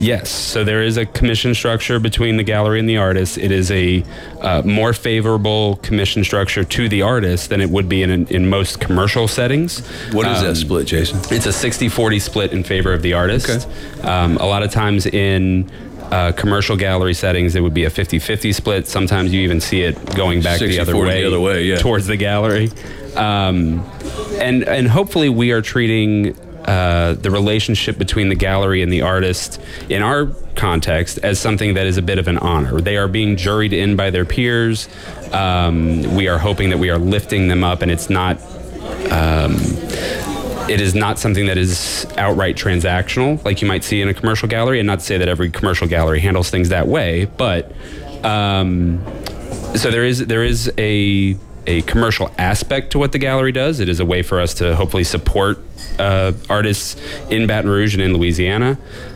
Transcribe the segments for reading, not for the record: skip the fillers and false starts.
Yes, so there is a commission structure between the gallery and the artist. It is a more favorable commission structure to the artist than it would be in most commercial settings. What is that split, Jason? It's a 60-40 split in favor of the artist. Okay. A lot of times in commercial gallery settings, it would be a 50-50 split. Sometimes you even see it going back the other way, yeah, towards the gallery. And hopefully we are treating the relationship between the gallery and the artist in our context as something that is a bit of an honor. They are being juried in by their peers. We are hoping that we are lifting them up, and it is not something that is outright transactional like you might see in a commercial gallery, and not to say that every commercial gallery handles things that way, but so there is a commercial aspect to what the gallery does. It is a way for us to hopefully support artists in Baton Rouge and in Louisiana.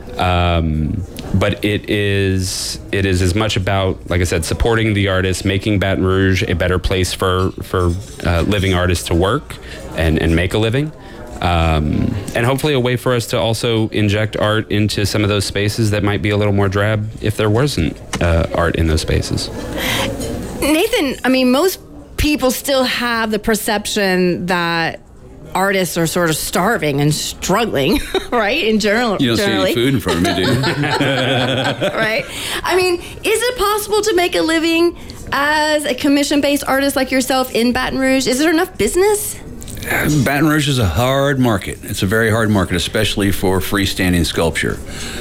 But it is as much about, like I said, supporting the artists, making Baton Rouge a better place for living artists to work and make a living. And hopefully a way for us to also inject art into some of those spaces that might be a little more drab if there wasn't art in those spaces. Nathan, I mean, most people still have the perception that artists are sort of starving and struggling, right? In general, you don't see any food in front of me, do you? Right? I mean, is it possible to make a living as a commission-based artist like yourself in Baton Rouge? Is there enough business? Baton Rouge is a hard market. It's a very hard market, especially for freestanding sculpture.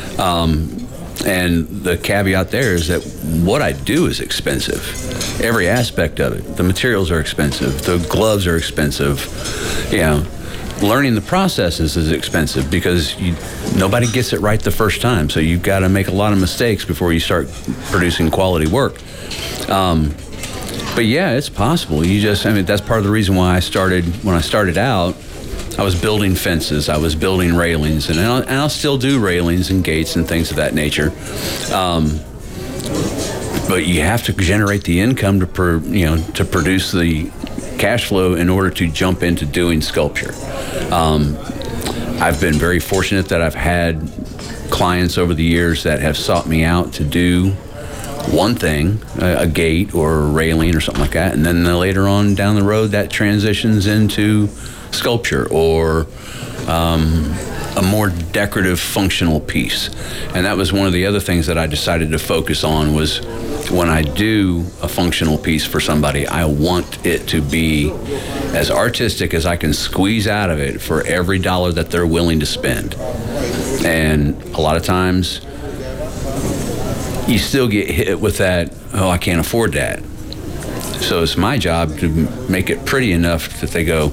And the caveat there is that what I do is expensive. Every aspect of it. The materials are expensive. The gloves are expensive. You know, learning the processes is expensive because nobody gets it right the first time. So you've got to make a lot of mistakes before you start producing quality work. But yeah, it's possible. That's part of the reason why when I started out, I was building fences, I was building railings, and I'll still do railings and gates and things of that nature. But you have to generate the income to produce the cash flow in order to jump into doing sculpture. I've been very fortunate that I've had clients over the years that have sought me out to do one thing, a gate or a railing or something like that, and then later on down the road that transitions into sculpture or a more decorative functional piece. And that was one of the other things that I decided to focus on was when I do a functional piece for somebody, I want it to be as artistic as I can squeeze out of it for every dollar that they're willing to spend. And a lot of times you still get hit with that, oh, I can't afford that. So it's my job to make it pretty enough that they go,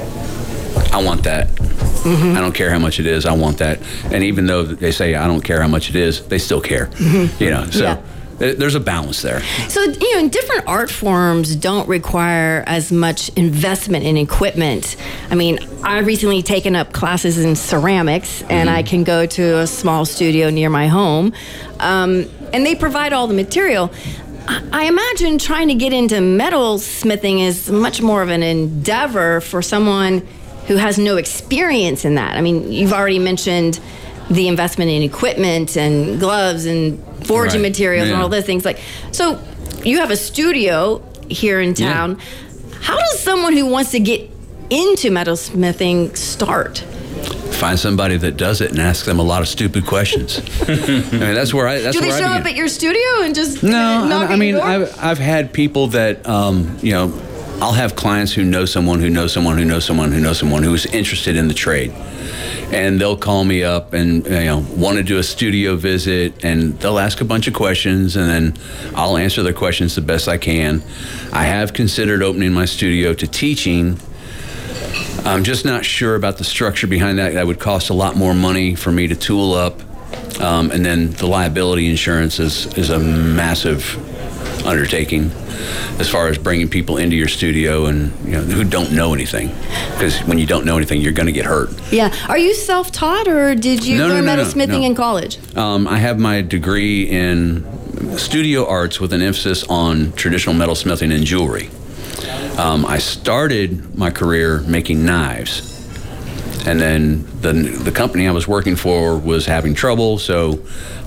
I want that. Mm-hmm. I don't care how much it is, I want that. And even though they say I don't care how much it is, they still care. Mm-hmm. So yeah. There's a balance there. So, different art forms don't require as much investment in equipment. I mean, I've recently taken up classes in ceramics, and I can go to a small studio near my home, and they provide all the material. I imagine trying to get into metal smithing is much more of an endeavor for someone who has no experience in that. I mean, you've already mentioned the investment in equipment and gloves and forging materials and all those things. So you have a studio here in town. Yeah. How does someone who wants to get into metalsmithing start? Find somebody that does it and ask them a lot of stupid questions. Do they show up at your studio and just knock on your door? I've had people that I'll have clients who know someone who knows someone who knows someone who knows someone who's interested in the trade. And they'll call me up and want to do a studio visit, and they'll ask a bunch of questions, and then I'll answer their questions the best I can. I have considered opening my studio to teaching. I'm just not sure about the structure behind that. That would cost a lot more money for me to tool up, and then the liability insurance is a massive undertaking as far as bringing people into your studio and who don't know anything, because when you don't know anything you're going to get hurt. Yeah. Are you self-taught, or did you learn metalsmithing in college? I have my degree in studio arts with an emphasis on traditional metalsmithing and jewelry. I started my career making knives, And then the company I was working for was having trouble, so